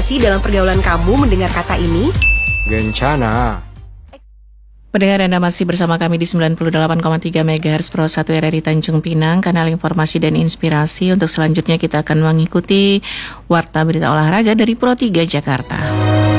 nggak sih dalam pergaulan kamu mendengar kata ini? Gencana. Pendengar, Anda masih bersama kami di 98,3 MHz Pro 1 RRI Tanjung Pinang, kanal informasi dan inspirasi. Untuk selanjutnya kita akan mengikuti Warta Berita Olahraga dari Pro 3 Jakarta.